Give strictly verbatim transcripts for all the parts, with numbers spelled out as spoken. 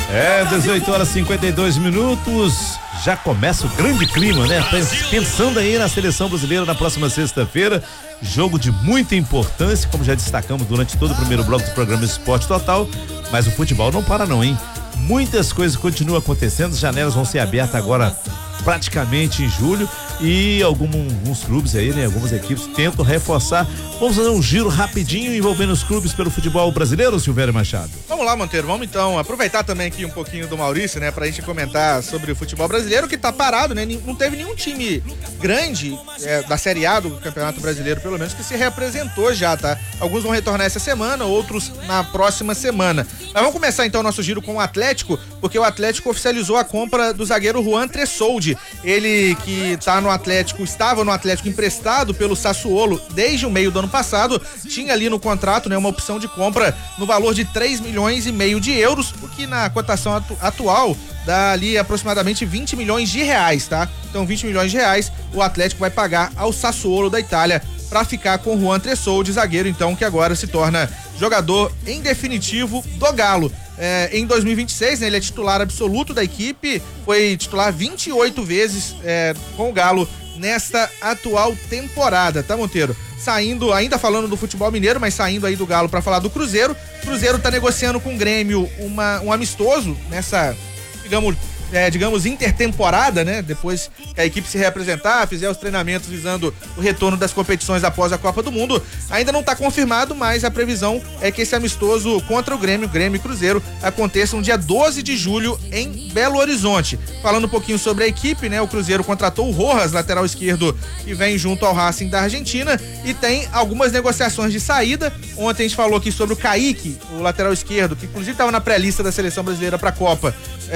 É, dezoito horas e cinquenta e dois minutos. Já começa o grande clima, né? Pensando aí na seleção brasileira na próxima sexta-feira. Jogo de muita importância, como já destacamos durante todo o primeiro bloco do programa Esporte Total. Mas o futebol não para não, hein? Muitas coisas continuam acontecendo, as janelas vão ser abertas agora praticamente em julho e algum, alguns clubes aí, né? Algumas equipes tentam reforçar. Vamos fazer um giro rapidinho envolvendo os clubes pelo futebol brasileiro, Silvério Machado. Vamos lá, Monteiro, vamos então aproveitar também aqui um pouquinho do Maurício, né? Pra gente comentar sobre o futebol brasileiro que tá parado, né? Não teve nenhum time grande é, da Série A do Campeonato Brasileiro, pelo menos, que se representou já, tá? Alguns vão retornar essa semana, outros na próxima semana. Mas vamos começar então o nosso giro com o Atlético, porque o Atlético oficializou a compra do zagueiro Juan Tressoldi. Ele que tá no Atlético, estava no Atlético emprestado pelo Sassuolo desde o meio do ano passado, tinha ali no contrato, né, uma opção de compra no valor de três milhões e meio de euros, o que na cotação atu- atual dá ali aproximadamente vinte milhões de reais, tá? Então vinte milhões de reais o Atlético vai pagar ao Sassuolo da Itália para ficar com o Juan Tressoldi, zagueiro então que agora se torna jogador em definitivo do Galo. É, em dois mil e vinte e seis, né, ele é titular absoluto da equipe, foi titular vinte e oito vezes é, com o Galo nesta atual temporada, tá, Monteiro? Saindo, ainda falando do futebol mineiro, mas saindo aí do Galo para falar do Cruzeiro. Cruzeiro tá negociando com o Grêmio uma, um amistoso nessa, digamos, É, digamos, intertemporada, né? Depois que a equipe se reapresentar, fizer os treinamentos visando o retorno das competições após a Copa do Mundo. Ainda não está confirmado, mas a previsão é que esse amistoso contra o Grêmio, Grêmio e Cruzeiro, aconteça no dia doze de julho em Belo Horizonte. Falando um pouquinho sobre a equipe, né? O Cruzeiro contratou o Rojas, lateral esquerdo, que vem junto ao Racing da Argentina, e tem algumas negociações de saída. Ontem a gente falou aqui sobre o Kaique, o lateral esquerdo, que inclusive estava na pré-lista da seleção brasileira para a Copa,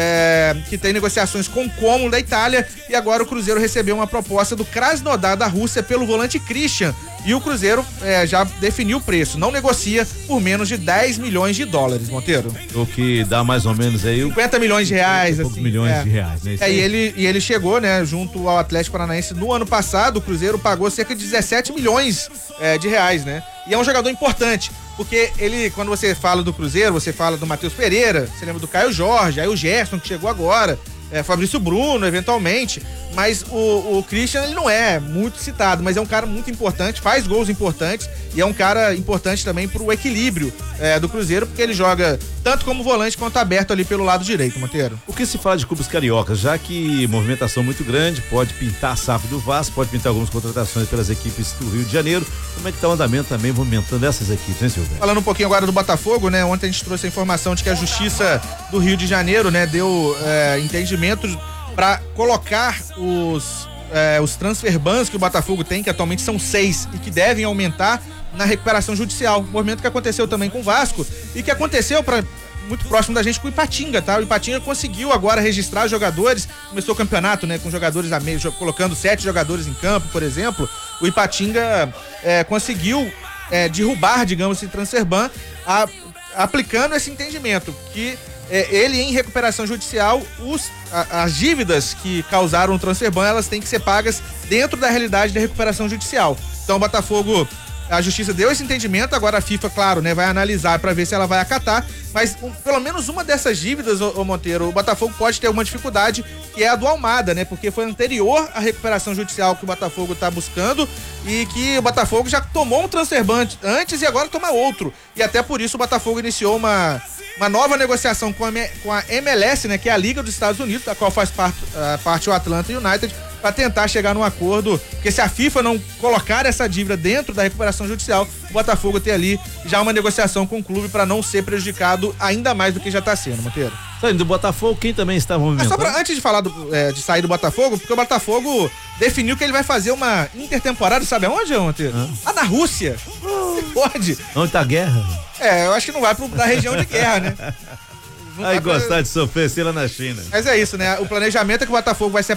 é, que tem negociações com o Como da Itália, e agora o Cruzeiro recebeu uma proposta do Krasnodar da Rússia pelo volante Christian, e o Cruzeiro é, já definiu o preço, não negocia por menos de dez milhões de dólares, Monteiro. O que dá mais ou menos aí cinquenta milhões de reais, assim. milhões é. de reais, né? É, e ele, e ele chegou, né, junto ao Atlético Paranaense no ano passado. O Cruzeiro pagou cerca de dezessete milhões é, de reais, né? E é um jogador importante, porque ele, quando você fala do Cruzeiro, você fala do Matheus Pereira, você lembra do Caio Jorge, aí o Gerson que chegou agora, é, Fabrício Bruno, eventualmente, mas o, o Christian, ele não é muito citado, mas é um cara muito importante, faz gols importantes e é um cara importante também pro equilíbrio é, do Cruzeiro, porque ele joga tanto como volante quanto aberto ali pelo lado direito, Monteiro. O que se fala de clubes cariocas, já que movimentação muito grande, pode pintar a S A F do Vasco, pode pintar algumas contratações pelas equipes do Rio de Janeiro, como é que tá o andamento também movimentando essas equipes, hein, Silvio? Falando um pouquinho agora do Botafogo, né, ontem a gente trouxe a informação de que a Justiça do Rio de Janeiro, né, deu é, entendimento para colocar os, é, os transfer bans que o Botafogo tem, que atualmente são seis e que devem aumentar na recuperação judicial. Movimento que aconteceu também com o Vasco e que aconteceu para muito próximo da gente com o Ipatinga, tá? O Ipatinga conseguiu agora registrar jogadores, começou o campeonato, né, com jogadores a meio, colocando sete jogadores em campo, por exemplo. O Ipatinga é, conseguiu é, derrubar, digamos, esse transfer ban, a, aplicando esse entendimento que É, ele em recuperação judicial, os, a, as dívidas que causaram o transfer ban, elas têm que ser pagas dentro da realidade da recuperação judicial. Então o Botafogo, a justiça deu esse entendimento, agora a FIFA, claro, né, vai analisar para ver se ela vai acatar, mas um, pelo menos uma dessas dívidas, ô, ô Monteiro, o Botafogo pode ter uma dificuldade, que é a do Almada, né, porque foi anterior à recuperação judicial que o Botafogo tá buscando e que o Botafogo já tomou um transfer ban antes e agora toma outro, e até por isso o Botafogo iniciou uma uma nova negociação com a, com a M L S, né, que é a Liga dos Estados Unidos, da qual faz parte, uh, parte o Atlanta United, para tentar chegar num acordo, porque se a FIFA não colocar essa dívida dentro da recuperação judicial, o Botafogo tem ali já uma negociação com o clube para não ser prejudicado ainda mais do que já está sendo, Monteiro. Saindo do Botafogo, quem também está movimentando? Só pra, antes de falar do, é, de sair do Botafogo, porque o Botafogo definiu que ele vai fazer uma intertemporada, sabe aonde, Monteiro? Ah. Lá na Rússia. Você pode. Onde tá a guerra? É, eu acho que não vai pra região de guerra, né? Vai gostar pra... de sofrer, sei lá na China. Mas é isso, né? O planejamento é que o Botafogo vai se